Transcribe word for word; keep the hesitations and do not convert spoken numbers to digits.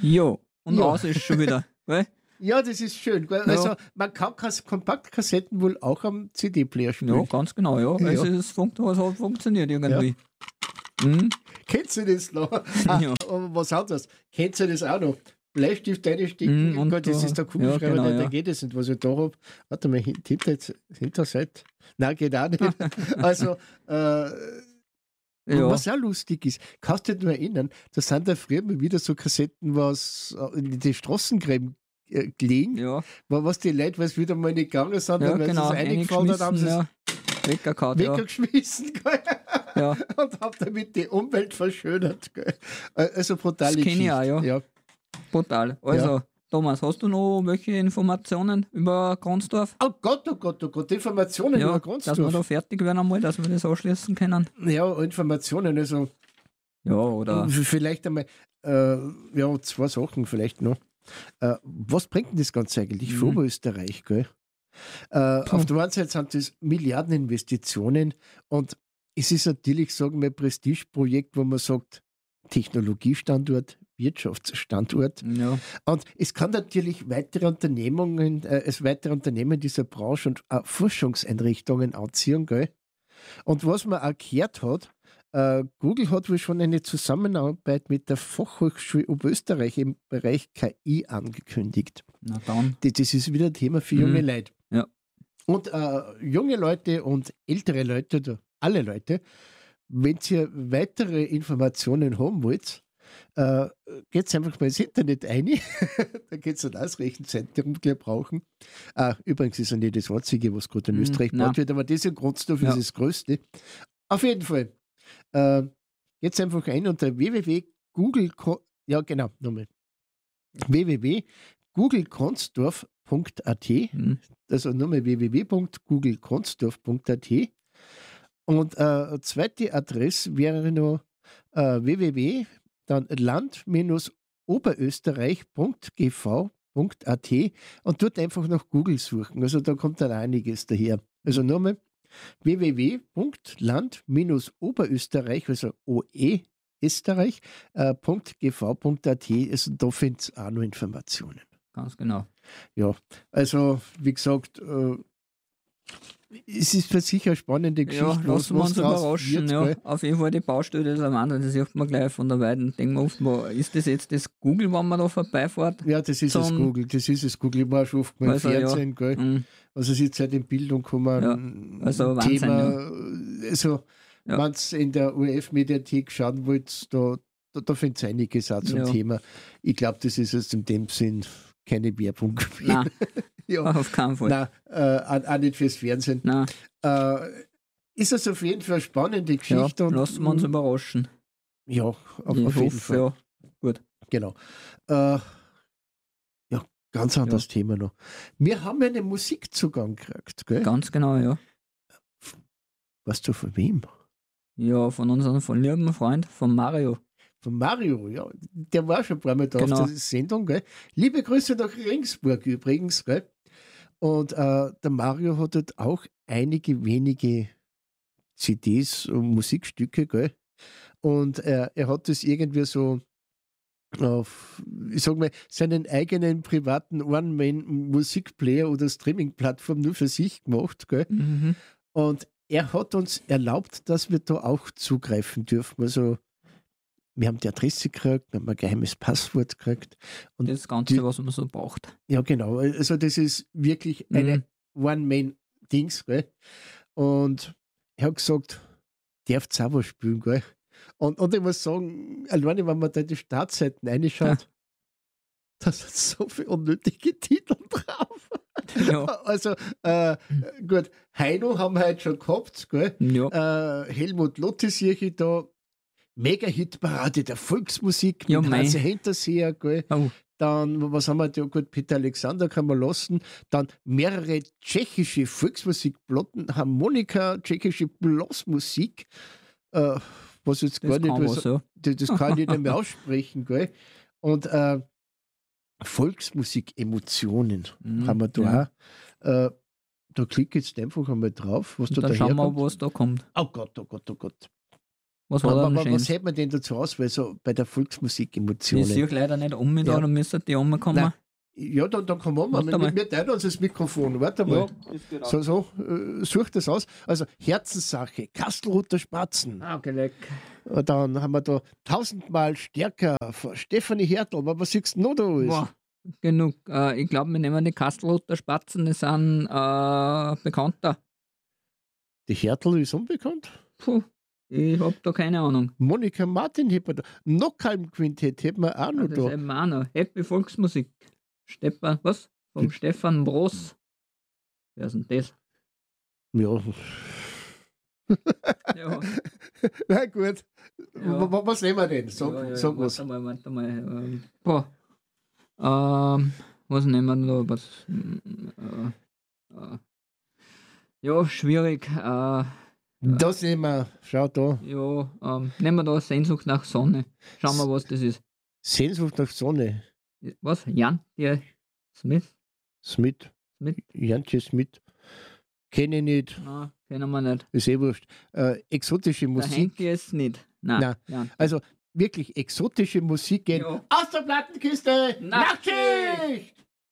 Ja, und Ja. aus ist schon wieder. Gell? Ja, das ist schön. Gell? Ja. Also man kann Kas- Kompaktkassetten wohl auch am C D-Player spielen. Ja, ganz genau, ja. Ja. Also es, funkt, es hat funktioniert irgendwie. Mhm. Kennst du das noch? Ah, Ja. aber was anderes. Kennst du das auch noch? Bleistift reinstecken, Mhm, und Gott, das da- ist der ja, Kugelschreiber, genau, der, der ja. geht es nicht, was ich da habe. Warte mal, hin- hinter, Hinterseite. Nein, geht auch nicht. Also, äh, Ja, was auch lustig ist, kannst du dich nur erinnern, da sind da früher mal wieder so Kassetten, was äh, in die Straßengräben äh, gelegen, ja, wa- was die Leute, was wieder mal nicht gegangen sind, ja, weil genau. sie es reingefallen haben, haben sie Eingeschmissen, es ja. Weggehauen, ja. weggeschmissen gell? Ja, und haben damit die Umwelt verschönert. Gell? Äh, Also brutale Das kenn ich auch, Geschichte. ja. brutal. Also, Thomas, hast du noch welche Informationen über Kronsdorf? Oh Gott, oh Gott, oh Gott, Informationen Ja, über dass wir Grundsdorf. da fertig werden einmal, dass wir das anschließen können. Ja, Informationen, also Ja, oder? v- vielleicht einmal, äh, ja, zwei Sachen vielleicht noch. Äh, was bringt denn das Ganze eigentlich Mhm. für Oberösterreich, gell? Äh, auf der einen Seite sind das Milliardeninvestitionen und es ist natürlich, sagen wir, ein Prestigeprojekt, wo man sagt, Technologiestandort, Wirtschaftsstandort. Ja, Und es kann natürlich weitere Unternehmungen, äh, es weitere Unternehmen dieser Branche und auch Forschungseinrichtungen anziehen, gell? Und was man auch gehört hat, äh, Google hat wohl schon eine Zusammenarbeit mit der Fachhochschule Oberösterreich im Bereich K I angekündigt. na dann. Das, das ist wieder ein Thema für junge Mhm. Leute. Ja. Und äh, junge Leute und ältere Leute, oder alle Leute, wenn ihr weitere Informationen haben wollt, äh, geht einfach mal ins Internet ein. Da geht es ein Ausrechenzentrum gleich brauchen. Äh, übrigens ist er nicht das einzige, was gerade in Mhm, Österreich nein. gebaut wird, aber das in Grundsdorf Ja. ist das Größte. Auf jeden Fall. Äh, geht einfach ein unter www. Google, ja genau, nochmal. www.googlekronsdorf.at, Mhm. also nochmal www.googlekronsdorf.at. Und äh, eine zweite Adresse wäre noch äh, www. dann land-oberösterreich.gv.at und dort einfach nach Google suchen. Also da kommt dann einiges daher. Also nochmal www.land-oberösterreich, also O E Österreich, äh, .gv.at, also da findet ihr auch noch Informationen. Ganz genau. Ja, also wie gesagt, äh, es ist für sicher eine spannende Ja, Geschichte. lassen wir uns draus überraschen. wird, Ja. gell? Auf jeden Fall die Baustelle ist am anderen, das sieht man gleich von der Weiden. Denken wir oft, wo- ist das jetzt das Google, wenn man da vorbeifährt? Ja, das ist es Zum- Google, das ist es Google. Ich war schon oft mal im Also, ja. Fernsehen, gell? Mhm. Also es ist halt in Bildung gekommen, Ja, also ein Wahnsinn, Thema, also Ja. wenn ihr in der U F-Mediathek schauen wollt, da, da, da findet ihr einiges auch zum Ja. Thema. Ich glaube, das ist jetzt in dem Sinn keine Werbung. Nein, ja. auf keinen Fall. Nein, äh, auch auch nicht fürs Fernsehen. Nein, Äh, ist das auf jeden Fall eine spannende ja, Geschichte. und- lassen wir uns überraschen. Ja, auf, auf ich jeden hoffe, Fall. ja. Genau. Äh, ja, ganz anderes Thema noch. Wir haben einen Musikzugang gekriegt, gell? Ganz genau, ja. Weißt du von wem? Ja, von unserem von lieben Freund, von Mario. Von Mario, ja. Der war schon ein paar Mal da Genau. auf der Sendung, gell? Liebe Grüße nach Regensburg übrigens, gell? Und äh, der Mario hat dort auch einige wenige C Ds und Musikstücke, gell? Und äh, er hat das irgendwie so auf, ich sag mal, seinen eigenen privaten One-Man-Musikplayer oder Streaming-Plattform nur für sich gemacht, gell? Mhm. Und er hat uns erlaubt, dass wir da auch zugreifen dürfen. Also, wir haben die Adresse gekriegt, wir haben ein geheimes Passwort gekriegt. Und Das Ganze, die- was man so braucht. ja, genau. Also, das ist wirklich Mhm. eine One-Man-Dings, gell? Und er hat gesagt, darfst auch was spielen, gell? Und, und ich muss sagen, alleine, wenn man da die Startseiten reinschaut, da sind so viele unnötige Titel drauf. Ja. Also, äh, gut, Heino haben wir heute schon gehabt, gell? Ja, Äh, Helmut Lotte sehe ich da. Mega-Hitparade der Volksmusik Ja, mit mei. Hase Hinterseher, gell? oh, Dann, was haben wir da? Gut, Peter Alexander kann man lassen. Dann mehrere tschechische Volksmusikplatten, Harmonika, tschechische Blasmusik, äh, was jetzt das gar nicht, kann was, was, ja. das, das kann ich nicht mehr aussprechen, gell? Und äh, Volksmusik-Emotionen Mhm, haben wir da ja. auch. Äh, da klicke jetzt einfach einmal drauf, was Und da dann schauen wir, daherkommt. was da kommt. Oh Gott, oh Gott, oh Gott. Was war Aber, da aber denn was Schönes? hält man denn dazu aus, weil so bei der Volksmusik Ich Emotionen? sehe leider nicht um mich da, Ja. da müsste die umkommen. Nein. Ja, da, da kommen wir mal. Warte Wir, mal. wir teilen uns das Mikrofon. Warte mal. ist genau. So, so, äh, such das aus. Also Herzenssache, Kastelruther Spatzen. Ah, okay, leck. Und dann haben wir da tausendmal stärker von Stefanie Hertel. Aber was siehst du noch da alles? Boah, genug. Äh, ich glaube, wir nehmen die Kastelruther Spatzen, die sind äh, bekannter. Die Hertel ist unbekannt. Puh, ich hab da keine Ahnung. Monika Martin hätten wir da. Nockheim Quintett hätten wir auch Ah, noch das da. haben wir auch noch. Happy Volksmusik. Stefan, was? Vom Stefan Bross. Wer ist denn das? Ja. Ja, Na gut. Ja. W- Was nehmen wir denn? Sag, ja, ja, sag was. Warte mal, warte mal. Ähm, boah. Ähm, was nehmen wir da? Was? mm, Äh, äh, ja, schwierig. Äh, Das nehmen wir. Schau da. ja, ähm, nehmen wir da Sehnsucht nach Sonne. Schauen wir, was das ist. Sehnsucht nach Sonne. Was? Jan? Der Smith? Smith. Smith? Jantje Smith. Kenne ich nicht. Nein, kennen wir nicht. Ist eh wurscht. Äh, exotische Der Musik. Henke ist nicht. Nein. Nein. Jan. Also wirklich exotische Musik gehen. Ja. Aus der Plattenkiste! Nachtschicht! Nachtschicht!